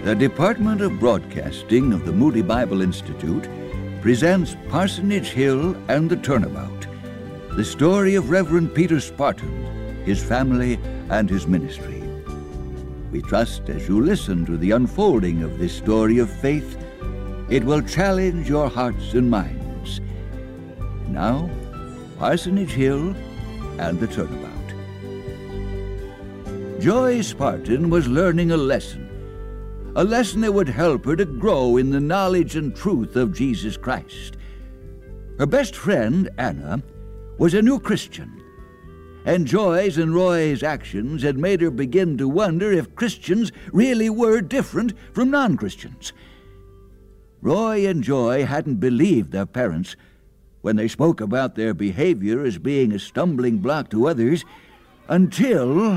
The Department of Broadcasting of the Moody Bible Institute presents Parsonage Hill and the Turnabout, the story of Reverend Peter Spartan, his family, and his ministry. We trust as you listen to the unfolding of this story of faith, it will challenge your hearts and minds. Now, Parsonage Hill and the Turnabout. Joy Spartan was learning a lesson that would help her to grow in the knowledge and truth of Jesus Christ. Her best friend, Anna, was a new Christian, and Joy's and Roy's actions had made her begin to wonder if Christians really were different from non-Christians. Roy and Joy hadn't believed their parents when they spoke about their behavior as being a stumbling block to others until...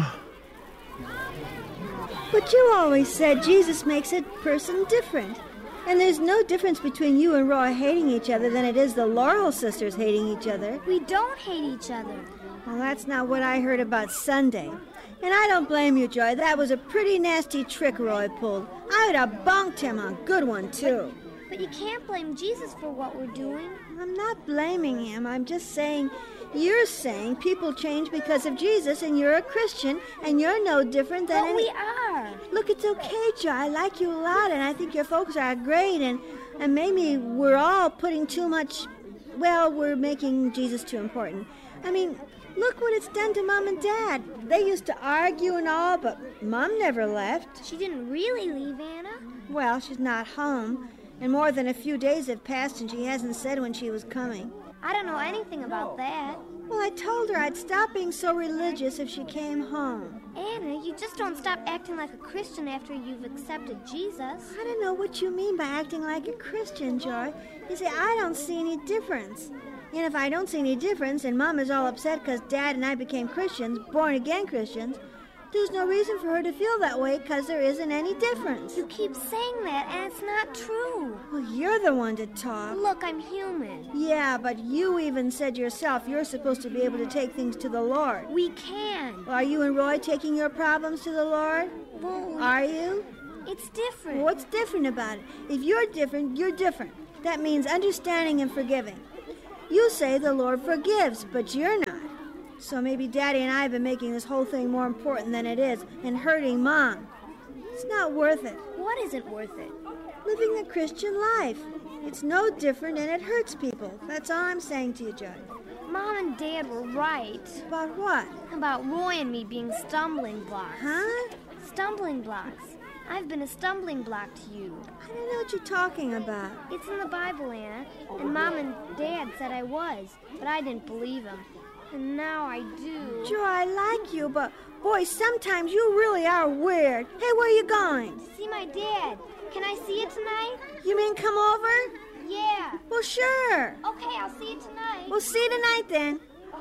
But you always said Jesus makes a person different. And there's no difference between you and Roy hating each other than it is the Laurel sisters hating each other. We don't hate each other. Well, that's not what I heard about Sunday. And I don't blame you, Joy. That was a pretty nasty trick Roy pulled. I would have bonked him a good one, too. But you can't blame Jesus for what we're doing. I'm not blaming him. I'm just saying... You're saying people change because of Jesus, and you're a Christian, and you're no different than... But we are. Look, it's okay, Joy. I like you a lot, and I think your folks are great, and maybe we're all putting too much... Well, we're making Jesus too important. I mean, look what it's done to Mom and Dad. They used to argue and all, but Mom never left. She didn't really leave, Anna. Well, she's not home, and more than a few days have passed, and she hasn't said when she was coming. I don't know anything about that. Well, I told her I'd stop being so religious if she came home. Anna, you just don't stop acting like a Christian after you've accepted Jesus. I don't know what you mean by acting like a Christian, Joy. You see, I don't see any difference. And if I don't see any difference and Mom is all upset because Dad and I became Christians, born-again Christians, there's no reason for her to feel that way because there isn't any difference. You keep saying that, and it's not true. Well, you're the one to talk. Look, I'm human. Yeah, but you even said yourself you're supposed to be able to take things to the Lord. We can. Well, are you and Roy taking your problems to the Lord? Well, are you? It's different. What's different about it? If you're different, you're different. That means understanding and forgiving. You say the Lord forgives, but you're not. So maybe Daddy and I have been making this whole thing more important than it is and hurting Mom. It's not worth it. What isn't worth it? Living the Christian life. It's no different and it hurts people. That's all I'm saying to you, Joy. Mom and Dad were right. About what? About Roy and me being stumbling blocks. Huh? Stumbling blocks. I've been a stumbling block to you. I don't know what you're talking about. It's in the Bible, Anna. And Mom and Dad said I was, but I didn't believe them. And now I do. Joy, I like you, but boy, sometimes you really are weird. Hey, where are you going? To see my dad. Can I see it tonight? You mean come over? Yeah. Well, sure. Okay, I'll see you tonight. We'll see you tonight then.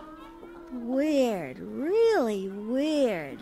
Weird, really weird.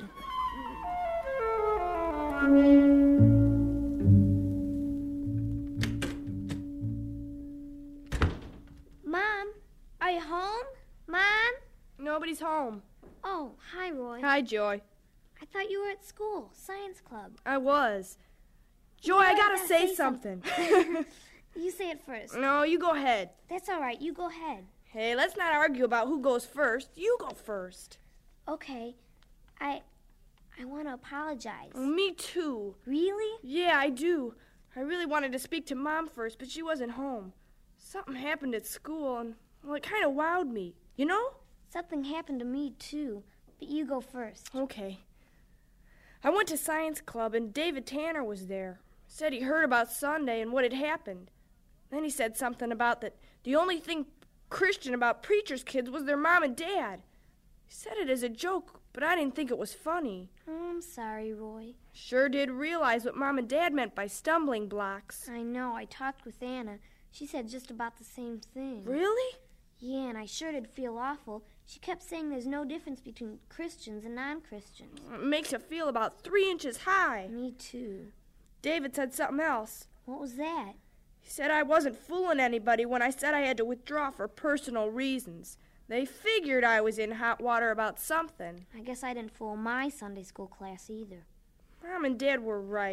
Mom, are you home? Mom? Nobody's home. Oh, hi, Roy. Hi, Joy. I thought you were at school, science club. I was. Joy, I gotta say something. You say it first. No, you go ahead. That's all right. You go ahead. Hey, let's not argue about who goes first. You go first. Okay. I want to apologize. Me too. Really? Yeah, I do. I really wanted to speak to Mom first, but she wasn't home. Something happened at school, and, well, it kind of wowed me. You know? Something happened to me, too. But you go first. Okay. I went to science club, and David Tanner was there. Said he heard about Sunday and what had happened. Then he said something about that the only thing Christian about preachers' kids was their mom and dad. He said it as a joke, but I didn't think it was funny. Oh, I'm sorry, Roy. Sure did realize what Mom and Dad meant by stumbling blocks. I know. I talked with Anna. She said just about the same thing. Really? Yeah, and I sure did feel awful. She kept saying there's no difference between Christians and non-Christians. It makes you feel about 3 inches high. Me too. David said something else. What was that? He said I wasn't fooling anybody when I said I had to withdraw for personal reasons. They figured I was in hot water about something. I guess I didn't fool my Sunday school class either. Mom and Dad were right.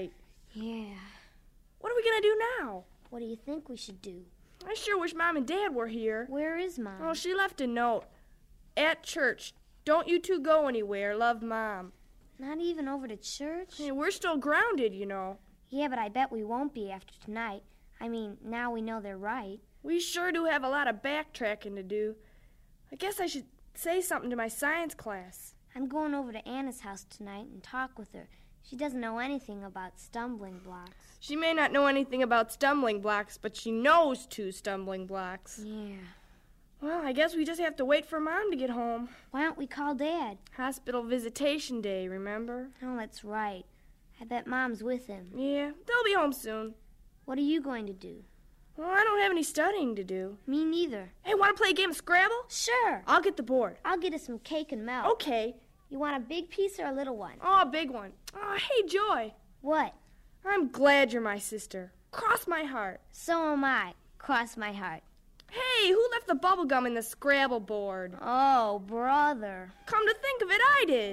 Yeah. What are we going to do now? What do you think we should do? I sure wish Mom and Dad were here. Where is Mom? Oh, she left a note. At church. Don't you two go anywhere. Love, Mom. Not even over to church? Hey, we're still grounded, you know. Yeah, but I bet we won't be after tonight. I mean, now we know they're right. We sure do have a lot of backtracking to do. I guess I should say something to my science class. I'm going over to Anna's house tonight and talk with her. She doesn't know anything about stumbling blocks. She may not know anything about stumbling blocks, but she knows 2 stumbling blocks. Yeah. Well, I guess we just have to wait for Mom to get home. Why don't we call Dad? Hospital visitation day, remember? Oh, that's right. I bet Mom's with him. Yeah, they'll be home soon. What are you going to do? Well, I don't have any studying to do. Me neither. Hey, want to play a game of Scrabble? Sure. I'll get the board. I'll get us some cake and milk. Okay. You want a big piece or a little one? Oh, a big one. Oh, hey, Joy. What? I'm glad you're my sister. Cross my heart. So am I. Cross my heart. Hey, who left the bubble gum in the Scrabble board? Oh, brother. Come to think of it, I did.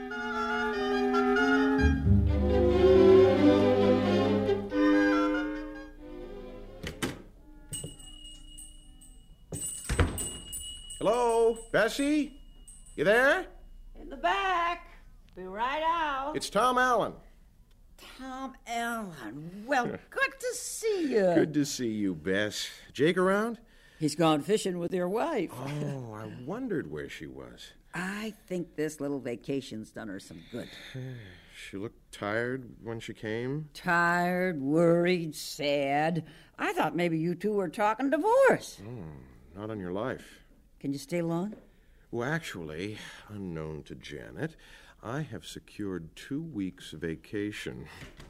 Hello, Bessie? You there? In the back. Be right out. It's Tom Allen. Tom Allen. Well, good to see you. Good to see you, Bess. Jake around? He's gone fishing with your wife. Oh, I wondered where she was. I think this little vacation's done her some good. She looked tired when she came. Tired, worried, sad. I thought maybe you two were talking divorce. Oh, not on your life. Can you stay long? Well, actually, unknown to Janet, I have secured 2 weeks vacation.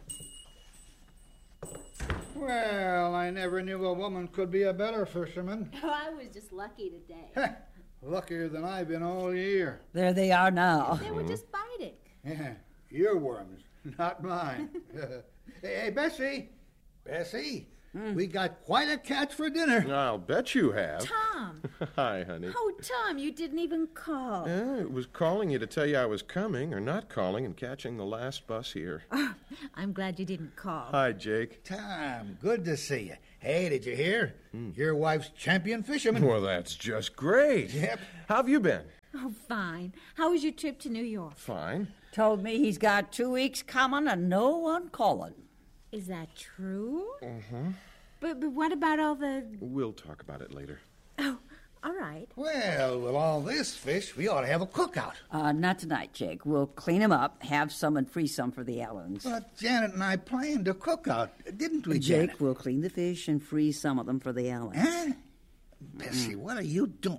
Well, I never knew a woman could be a better fisherman. Oh, I was just lucky today. Luckier than I've been all year. There they are now. They were just biting. Yeah, your worms, not mine. Hey, Bessie. Bessie, we got quite a catch for dinner. I'll bet you have. Tom. Hi, honey. Oh, Tom, you didn't even call. It was calling you to tell you I was coming, or not calling and catching the last bus here. I'm glad you didn't call. Hi, Jake. Tom, good to see you. Hey, did you hear? Your wife's champion fisherman. Well, that's just great. Yep. How have you been? Oh, fine. How was your trip to New York? Fine. Told me he's got 2 weeks coming and no one calling. Is that true? Mm-hmm. But what about all the... We'll talk about it later. Oh, all right. Well, with all this fish, we ought to have a cookout. Not tonight, Jake. We'll clean them up, have some and freeze some for the Allens. But Janet and I planned a cookout, didn't we, Jake, Janet? we'll clean the fish and freeze some of them for the Allens. Huh? Bessie, what are you doing?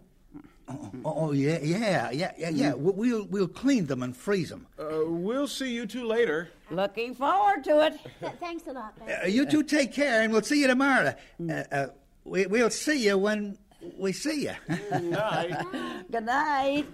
Yeah. We'll clean them and freeze them. We'll see you two later. Looking forward to it. Thanks a lot, Ben. You two take care, and we'll see you tomorrow. We'll see you when we see you. Good night. Good night.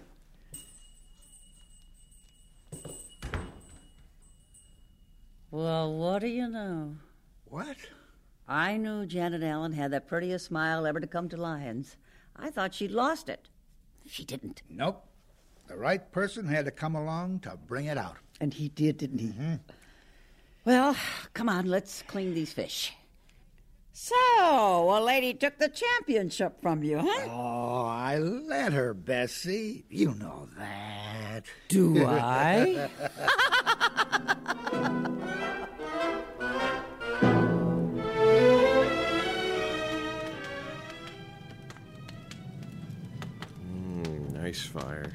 Well, what do you know? What? I knew Janet Allen had the prettiest smile ever to come to Lyons. I thought she'd lost it. She didn't. Nope. The right person had to come along to bring it out. And he did, didn't he? Mm-hmm. Well, come on, let's clean these fish. So, a lady took the championship from you, huh? Oh, I let her, Bessie. You know that. Do I? Nice fire.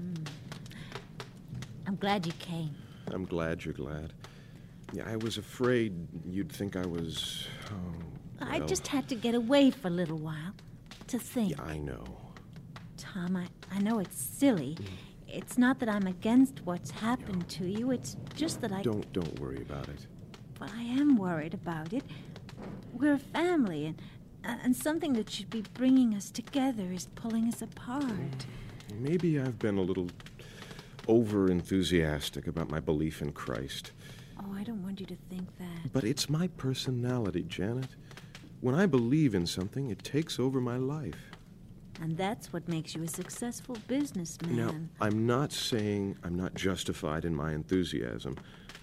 I'm glad you came. I'm glad you're glad. Yeah, I was afraid you'd think I was... I just had to get away for a little while to think. Yeah, I know. Tom, I know it's silly. It's not that I'm against what's happened to you. It's just that I... Don't worry about it. But I am worried about it. We're a family, and something that should be bringing us together is pulling us apart. Maybe I've been a little over-enthusiastic about my belief in Christ. Oh, I don't want you to think that. But it's my personality, Janet. When I believe in something, it takes over my life. And that's what makes you a successful businessman. Now, I'm not saying I'm not justified in my enthusiasm.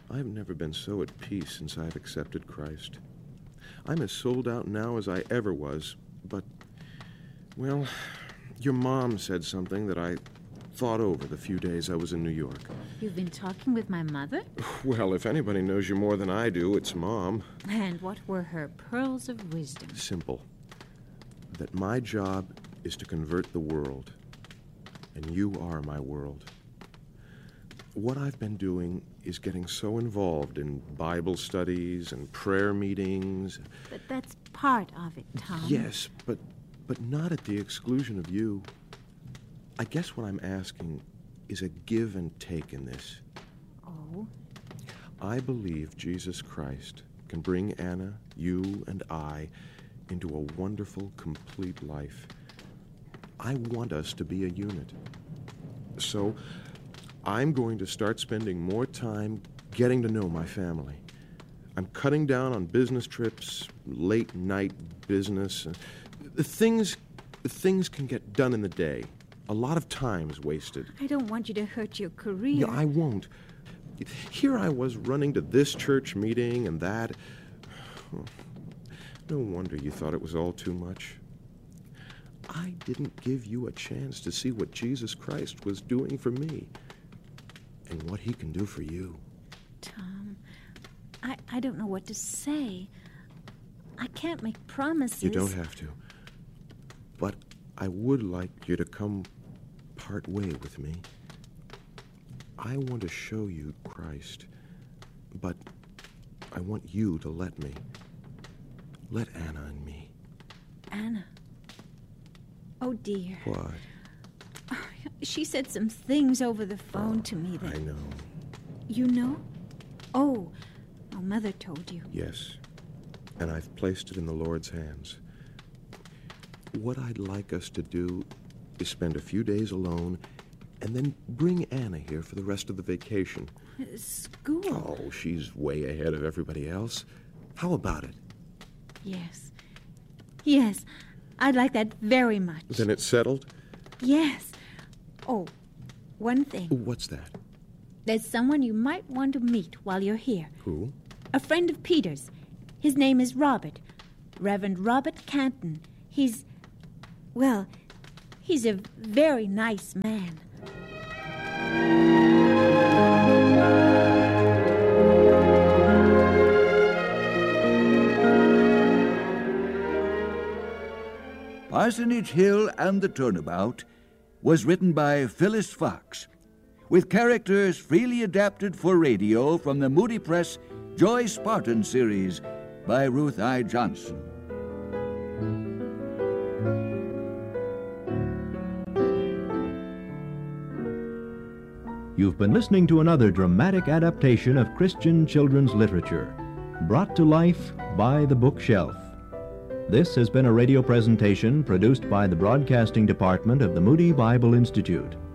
I've never been so at peace since I've accepted Christ. I'm as sold out now as I ever was, but, well, your mom said something that I thought over the few days I was in New York. You've been talking with my mother? Well, if anybody knows you more than I do, it's Mom. And what were her pearls of wisdom? Simple. That my job is to convert the world, and you are my world. What I've been doing is getting so involved in Bible studies and prayer meetings. But that's part of it, Tom. Yes, but not at the exclusion of you. I guess what I'm asking is a give and take in this. Oh? I believe Jesus Christ can bring Anna, you, and I into a wonderful, complete life. I want us to be a unit. So, I'm going to start spending more time getting to know my family. I'm cutting down on business trips, late-night business. Things can get done in the day. A lot of time is wasted. I don't want you to hurt your career. Yeah, I won't. Here I was running to this church meeting and that. No wonder you thought it was all too much. I didn't give you a chance to see what Jesus Christ was doing for me and what he can do for you. Tom, I don't know what to say. I can't make promises. You don't have to. But I would like you to come part way with me. I want to show you Christ, but I want you to let me. Let Anna and me. Anna? Oh, dear. What? She said some things over the phone to me that... I know. You know? Oh, Mother told you. Yes, and I've placed it in the Lord's hands. What I'd like us to do is spend a few days alone and then bring Anna here for the rest of the vacation. School? Oh, she's way ahead of everybody else. How about it? Yes. Yes, I'd like that very much. Then it's settled? Yes. Oh, one thing. What's that? There's someone you might want to meet while you're here. Who? A friend of Peter's. His name is Robert. Reverend Robert Canton. He's a very nice man. Parsonage Hill and the Turnabout was written by Phyllis Fox, with characters freely adapted for radio from the Moody Press Joy Spartan series by Ruth I. Johnson. You've been listening to another dramatic adaptation of Christian children's literature, brought to life by The Bookshelf. This has been a radio presentation produced by the Broadcasting Department of the Moody Bible Institute.